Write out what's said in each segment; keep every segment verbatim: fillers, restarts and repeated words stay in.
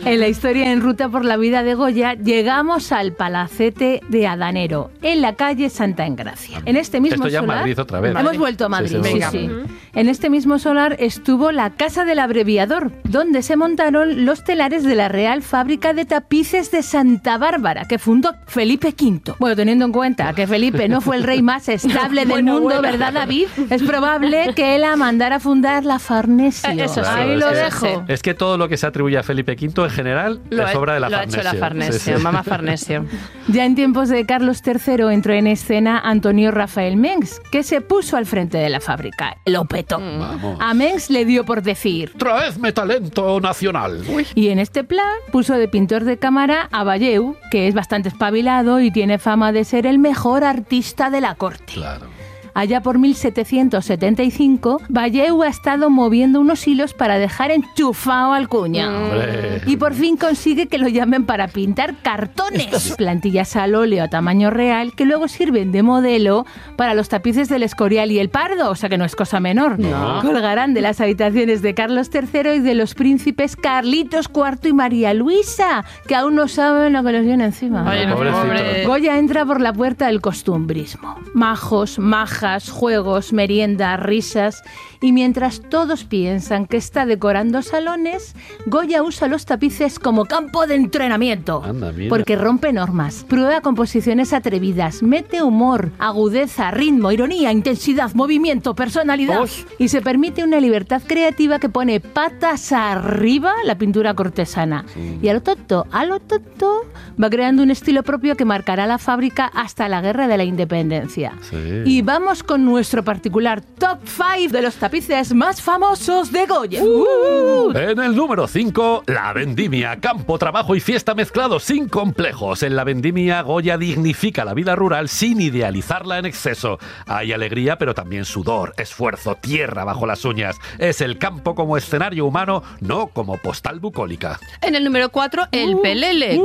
En la historia En ruta por la vida de Goya llegamos al Palacete de Adanero, en la calle Santa Engracia. En este mismo Esto ya solar, en Madrid otra vez. Hemos vuelto a Madrid, sí, sí, sí, sí. En este mismo solar estuvo la Casa del Abreviador, donde se montaron los telares de la Real Fábrica de Tapices de Santa Bárbara, que fundó Felipe quinto. Bueno, teniendo en cuenta que Felipe no fue el rey más estable del bueno, mundo, bueno. ¿verdad, David? Es probable que él la mandara a fundar la Farnesio. Eh, eso sí. Ahí Claro, lo es que- dejo. Es que todo lo que se atribuye a Felipe quinto en general Lo, es ha, obra de la lo ha Farnesio. hecho la Farnesio, Sí, sí. mamá Farnesio. Ya en tiempos de Carlos tercero entró en escena Antonio Rafael Mengs, que se puso al frente de la fábrica. Lo petó. Vamos. A Mengs le dio por decir... Traedme talento nacional. Y en este plan puso de pintor de cámara a Valleu, que es bastante espabilado y tiene fama de ser el mejor artista de la corte. Claro. Allá por mil setecientos setenta y cinco, Valleu ha estado moviendo unos hilos para dejar enchufado al cuñado. Hombre. Y por fin consigue que lo llamen para pintar cartones. Plantillas al óleo a tamaño real que luego sirven de modelo para los tapices del Escorial y el Pardo, o sea que no es cosa menor. No. Colgarán de las habitaciones de Carlos tercero y de los príncipes Carlitos cuarto y María Luisa, que aún no saben lo que les viene encima. Oye, no, Pobrecito. pobre. Goya entra por la puerta del costumbrismo. Majos, majas, juegos, merienda, risas. Y mientras todos piensan que está decorando salones, Goya usa los tapices como campo de entrenamiento. Anda, mira. Porque rompe normas, prueba composiciones atrevidas, mete humor, agudeza, ritmo, ironía, intensidad, movimiento, personalidad. ¡Os! Y se permite una libertad creativa que pone patas arriba la pintura cortesana. Y a lo tonto, a lo tonto, va creando un estilo propio que marcará la fábrica hasta la Guerra de la Independencia. Sí. Y vamos con nuestro particular top cinco de los tapices más famosos de Goya. Uh. En el número cinco, la vendimia. Campo, trabajo y fiesta mezclados sin complejos. En la vendimia, Goya dignifica la vida rural sin idealizarla en exceso. Hay alegría, pero también sudor, esfuerzo, tierra bajo las uñas. Es el campo como escenario humano, no como postal bucólica. En el número cuatro, el pelele.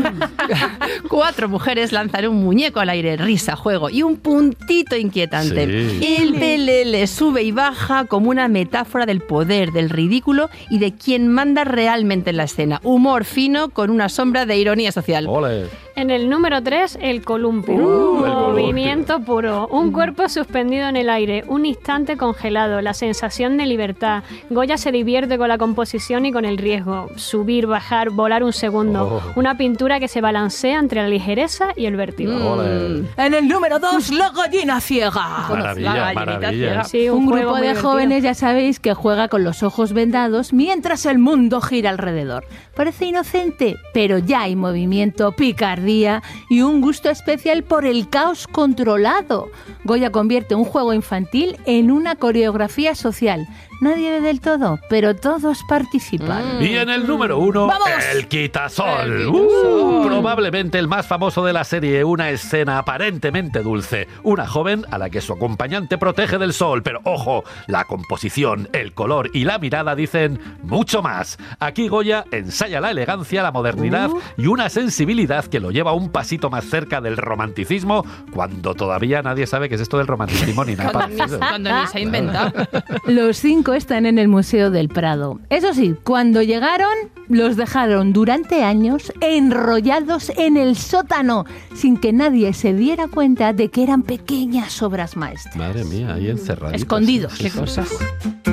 Cuatro mujeres lanzan un muñeco al aire, risa, juego y un puntito inquietante. Sí. El pelele sube y baja como una metáfora del poder, del ridículo y de quien manda realmente en la escena. Humor fino con una sombra de ironía social. ¡Ole! En el número tres, el columpio. Uh, el Movimiento puro. Un cuerpo suspendido en el aire. Un instante congelado. La sensación de libertad. Goya se divierte con la composición y con el riesgo. Subir, bajar, volar un segundo. Oh. Una pintura que se balancea entre la ligereza y el vértigo. ¡Ole! En el número dos, la gallina ciega. Maravilla, La gallinita maravilla. ciega. Sí, Un juego grupo muy de divertido. jóvenes, ya sabéis, que juega con los ojos vendados mientras el mundo gira alrededor. Parece inocente, pero ya hay movimiento, picardía y un gusto especial por el caos controlado. Goya convierte un juego infantil en una coreografía social. Nadie ve del todo, pero todos participan. Y en el número uno, ¡Vamos! el quitasol. El Uh, quitasol. probablemente el más famoso de la serie. Una escena aparentemente dulce. Una joven a la que su acompañante protege del sol. Pero ojo, la composición, el color y la mirada dicen mucho más. Aquí Goya ensaya la elegancia, la modernidad y una sensibilidad que lo lleva un pasito más cerca del romanticismo, cuando todavía nadie sabe qué es esto del romanticismo ni nada Cuando ni, parecido. cuando ni se ha inventado. Los cinco están en el Museo del Prado. Eso sí, cuando llegaron, los dejaron durante años enrollados en el sótano, sin que nadie se diera cuenta de que eran pequeñas obras maestras. Madre mía, ahí encerraditos. Escondidos. Qué cosas.